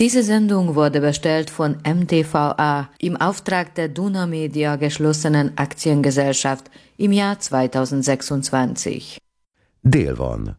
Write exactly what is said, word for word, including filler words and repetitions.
Diese Sendung wurde bestellt von M T V A im Auftrag der Duna Media geschlossenen Aktiengesellschaft im Jahr zweitausendsechsundzwanzig. Dél van.